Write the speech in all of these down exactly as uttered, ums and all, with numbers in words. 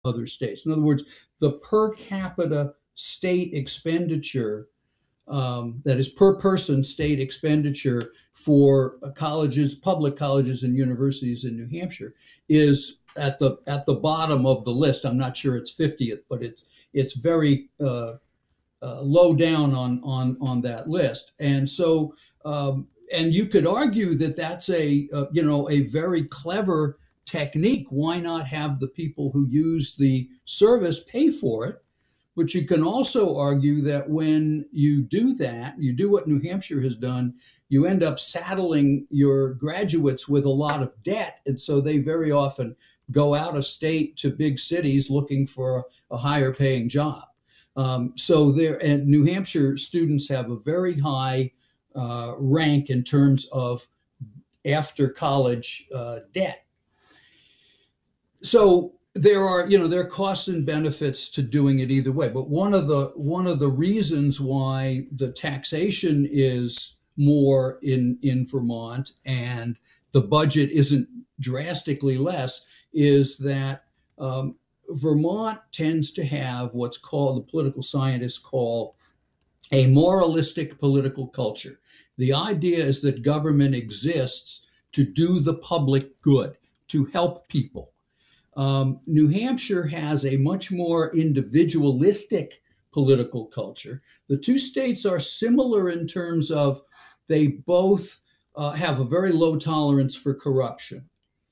other states. In other words, the per capita state expenditure, um, that is per person state expenditure for uh, colleges, public colleges and universities in New Hampshire is at the at the bottom of the list. I'm not sure it's fiftieth, but it's it's very uh, uh, low down on on on that list. And so, um, and you could argue that that's a uh, you know a very clever technique. Why not have the people who use the service pay for it? But you can also argue that when you do that, you do what New Hampshire has done, you end up saddling your graduates with a lot of debt. And so they very often go out of state to big cities looking for a higher paying job. Um, so there, and New Hampshire students have a very high uh, rank in terms of after college uh, debt. So there are, you know, there are costs and benefits to doing it either way. But one of the one of the reasons why the taxation is more in in Vermont and the budget isn't drastically less is that um, Vermont tends to have what's called, the political scientists call, a moralistic political culture. The idea is that government exists to do the public good, to help people. Um, New Hampshire has a much more individualistic political culture. The two states are similar in terms of they both uh, have a very low tolerance for corruption,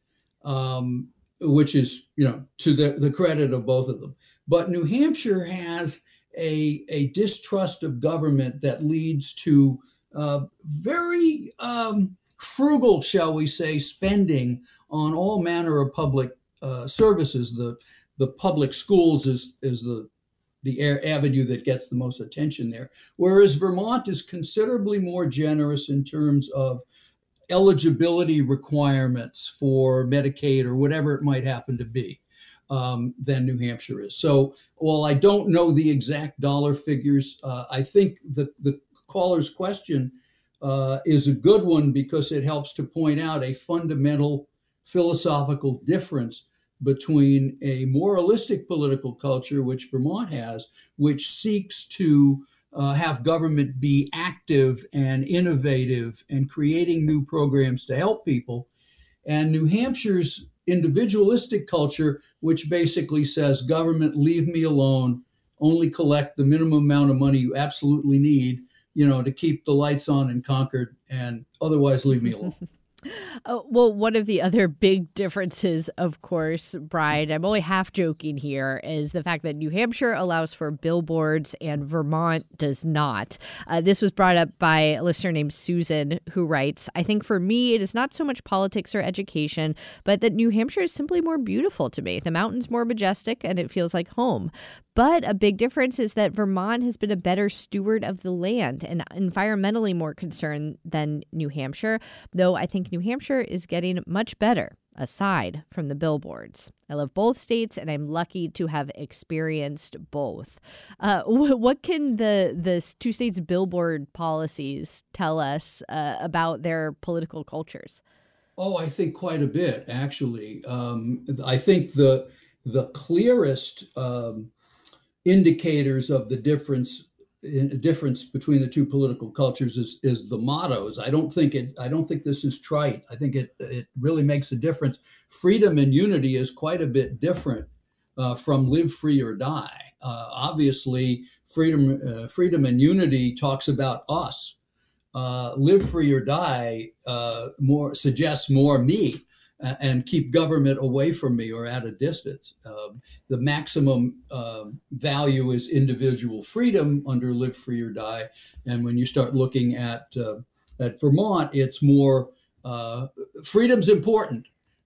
um, which is, you know, to the, the credit of both of them. But New Hampshire has a, a distrust of government that leads to uh, very um, frugal, shall we say, spending on all manner of public Uh, services. The the public schools is is the the air avenue that gets the most attention there, whereas Vermont is considerably more generous in terms of eligibility requirements for Medicaid or whatever it might happen to be, um, than New Hampshire is. So while I don't know the exact dollar figures, uh, I think the the caller's question uh, is a good one because it helps to point out a fundamental philosophical difference between a moralistic political culture, which Vermont has, which seeks to uh, have government be active and innovative and creating new programs to help people, and New Hampshire's individualistic culture, which basically says, government, leave me alone, only collect the minimum amount of money you absolutely need, you know, to keep the lights on in Concord, and otherwise leave me alone. Uh, well, one of the other big differences, of course, Brian, I'm only half joking here, is the fact that New Hampshire allows for billboards and Vermont does not. Uh, this was brought up by a listener named Susan, who writes, I think for me, it is not so much politics or education, but that New Hampshire is simply more beautiful to me. The mountain's more majestic and it feels like home. But a big difference is that Vermont has been a better steward of the land and environmentally more concerned than New Hampshire, though I think New Hampshire is getting much better, aside from the billboards. I love both states, and I'm lucky to have experienced both. Uh, what can the, the two states' billboard policies tell us uh, about their political cultures? Oh, I think quite a bit, actually. Um, I think the the clearest um, indicators of the difference difference between the two political cultures is is the mottos. I don't think it I don't think this is trite. I think it it really makes a difference. Freedom and unity is quite a bit different uh, from live free or die. Uh, obviously, freedom uh, freedom and unity talks about us. Uh, live free or die uh, more suggests more me, and keep government away from me or at a distance. Uh, the maximum uh, value is individual freedom under live free or die. And when you start looking at uh, at Vermont, it's more uh, freedom's important,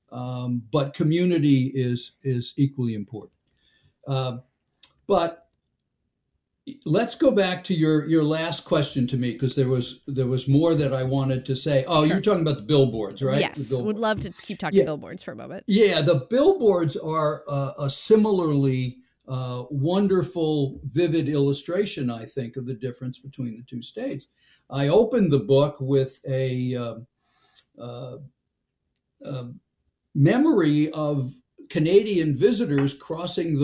um, but community is is equally important. Uh, but let's go back to your your last question to me, because there was there was more that I wanted to say. Oh, Sure. you're talking about the billboards, right? Yes, The billboard. would love to keep talking Yeah. billboards for a moment. Yeah, the billboards are uh, a similarly uh, wonderful, vivid illustration, I think, of the difference between the two states. I opened the book with a uh, uh, uh, memory of Canadian visitors crossing